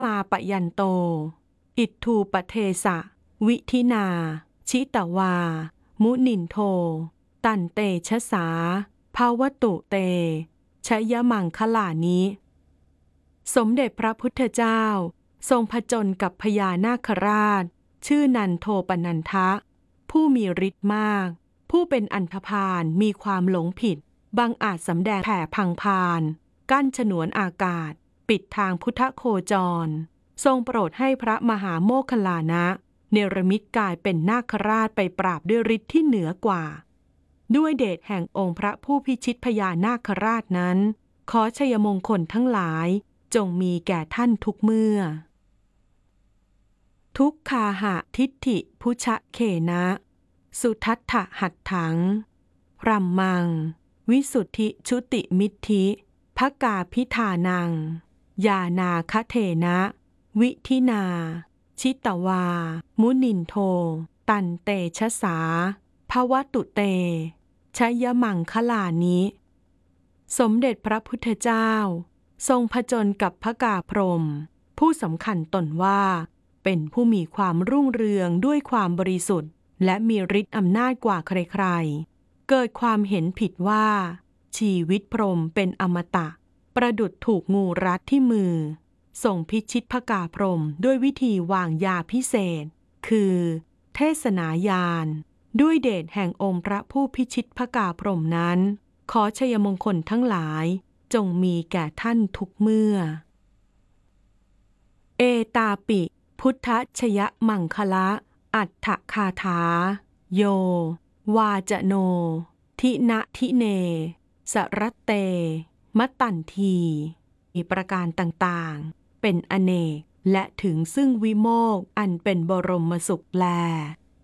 มาปยันโตอิทธูปเทสะวิธินาชิตวามุนินโทตันเตชะสาภาวตุเตชยมังคลานิสมเด็จพระพุทธเจ้าทรงผจญกับพญานาคราชชื่อนันโทปนันทะผู้มีฤทธิ์มากผู้เป็นอันธพาลมีความหลงผิดบังอาจสำแดงแผ่พังพานกั้นฉนวนอากาศปิดทางพุทธโคจรทรงโปรดให้พระมหาโมคคัลลานะเนรมิตกายเป็นนาคราชไปปราบด้วยฤทธิ์ที่เหนือกว่าด้วยเดชแห่งองค์พระผู้พิชิตพญานาคราชนั้นขอชัยมงคลทั้งหลายจงมีแก่ท่านทุกเมื่อทุกขาหะทิฏฐิพุชะเขนะสุทัฏฐหัตถังรัมมังวิสุทธิชุติมิทธิภกาพิธานังยานาคเทนะวิธินาชิตวามุนินโทตันเตชะสาภวตุเตชยมังคลานิสมเด็จพระพุทธเจ้าทรงผจญกับพระกาพรหมผู้สำคัญตนว่าเป็นผู้มีความรุ่งเรืองด้วยความบริสุทธิ์และมีฤทธิ์อำนาจกว่าใครๆเกิดความเห็นผิดว่าชีวิตพรหมเป็นอมตะประดุจถูกงูรัดที่มือทรงพิชิตพระกาพรหมด้วยวิธีวางยาพิเศษคือเทศนายานด้วยเดชแห่งองค์พระผู้พิชิตพระกาพรหมนั้นขอชัยมงคลทั้งหลายจงมีแก่ท่านทุกเมื่อเอตาปิพุทธชยมังคละอัฏฐคาถาโยวาจโนทินะทิเนสรัตเตมตันทีมีประการต่างๆเป็นอเนกและถึงซึ่งวิโมกข์อันเป็นบรมสุขแล